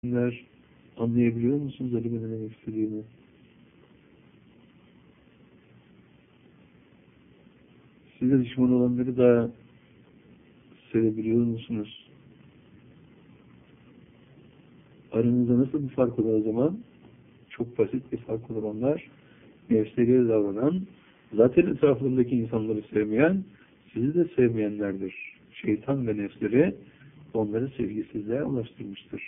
Günler anlayabiliyor musunuz Ali'nin ne demek istediğini? Size düşman olanları da sevebiliyor musunuz? Aranızda nasıl bir fark olur o zaman? Çok basit bir fark olur onlar. Nefsleriyle davranan, zaten etrafındaki insanları sevmeyen, sizi de sevmeyenlerdir. Şeytan ve nefsleri onları sevgisizliğe ulaştırmıştır.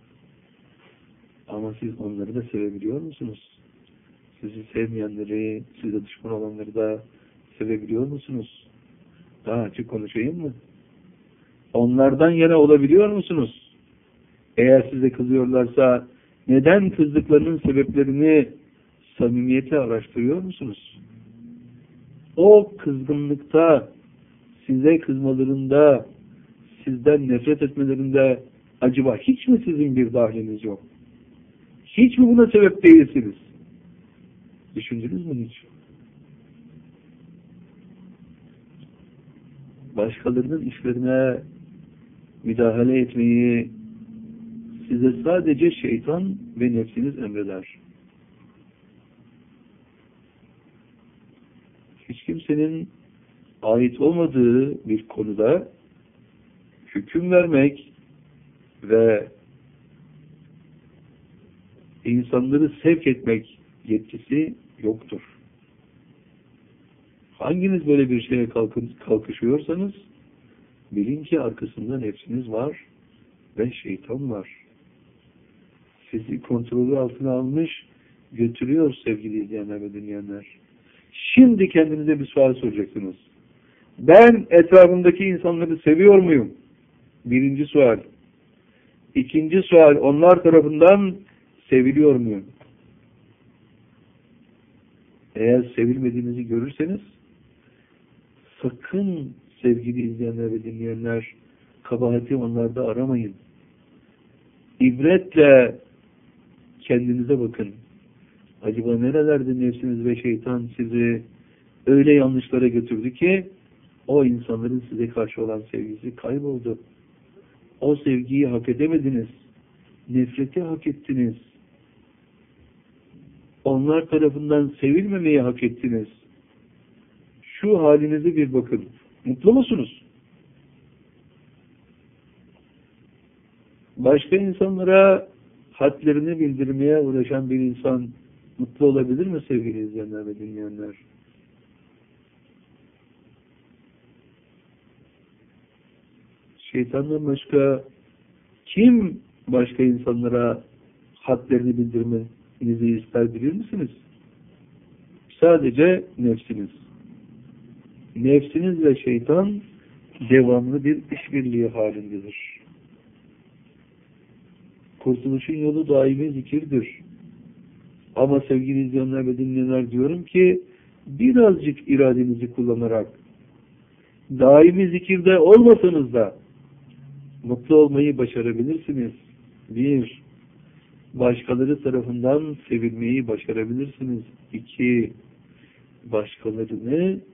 Ama siz onları da sevebiliyor musunuz? Sizi sevmeyenleri, size düşman olanları da sevebiliyor musunuz? Daha açık konuşayım mı? Onlardan yana olabiliyor musunuz? Eğer size kızıyorlarsa neden kızdıklarının sebeplerini samimiyetle araştırıyor musunuz? O kızgınlıkta, size kızmalarında, sizden nefret etmelerinde acaba hiç mi sizin bir dahliniz yok? Hiç mi buna sebep değilsiniz? Düşündünüz mü hiç? Başkalarının işlerine müdahale etmeyi size sadece şeytan ve nefsiniz emreder. Hiç kimsenin ait olmadığı bir konuda hüküm vermek ve insanları sevk etmek yetkisi yoktur. Hanginiz böyle bir şeye kalkışıyorsanız bilin ki arkasında nefsiniz var ve şeytan var. Sizi kontrolü altına almış, götürüyor sevgili izleyenler ve dinleyenler. Şimdi kendinize bir sual soracaksınız. Ben etrafımdaki insanları seviyor muyum? Birinci sual. İkinci sual, onlar tarafından seviliyor muyum? Eğer sevilmediğinizi görürseniz sakın sevgili izleyenler ve dinleyenler kabahati onlarda aramayın. İbretle kendinize bakın. Acaba nerelerde nefsiniz ve şeytan sizi öyle yanlışlara götürdü ki o insanların size karşı olan sevgisi kayboldu. O sevgiyi hak edemediniz. Nefreti hak ettiniz. Onlar tarafından sevilmemeyi hak ettiniz. Şu halinize bir bakın. Mutlu musunuz? Başka insanlara hadlerini bildirmeye uğraşan bir insan mutlu olabilir mi sevgili izleyenler ve dinleyenler? Şeytandan başka kim başka insanlara hadlerini bildirmenizi ister bilir misiniz? Sadece nefsiniz. Nefsiniz ve şeytan devamlı bir işbirliği halindedir. Kurtuluşun yolu daimi zikirdir. Ama sevgili izleyenler ve dinleyenler diyorum ki birazcık iradenizi kullanarak daimi zikirde olmasanız da mutlu olmayı başarabilirsiniz. Bir, başkaları tarafından sevilmeyi başarabilirsiniz. İki, başkalarını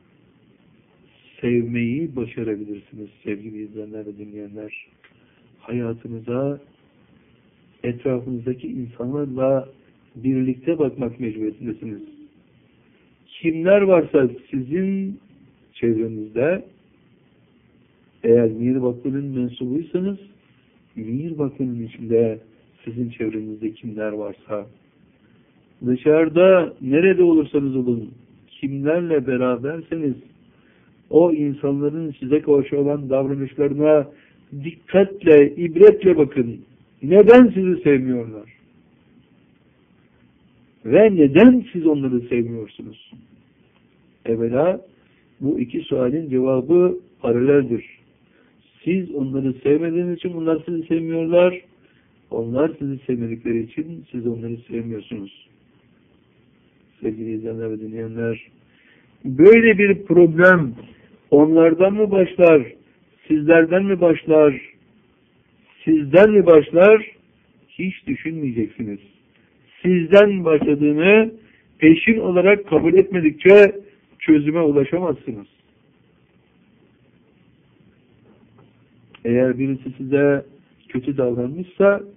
sevmeyi başarabilirsiniz sevgili izleyenler ve dinleyenler. Hayatınıza etrafınızdaki insanlarla birlikte bakmak mecburiyetindesiniz. Kimler varsa sizin çevrenizde, eğer Mir Vakfı'nın mensubuysanız, Mir Vakfı'nın içinde sizin çevrenizde kimler varsa, dışarıda nerede olursanız olun, kimlerle beraberseniz, o insanların size karşı olan davranışlarına dikkatle, ibretle bakın. Neden sizi sevmiyorlar? Ve neden siz onları sevmiyorsunuz? Evvela bu iki sualin cevabı paraleldir. Siz onları sevmediğiniz için onlar sizi sevmiyorlar. Onlar sizi sevmedikleri için siz onları sevmiyorsunuz. Sevgili izleyenler ve dinleyenler, böyle bir problem onlardan mı başlar, sizlerden mi başlar, sizden mi başlar, hiç düşünmeyeceksiniz. Sizden başladığını peşin olarak kabul etmedikçe çözüme ulaşamazsınız. Eğer birisi size kötü davranmışsa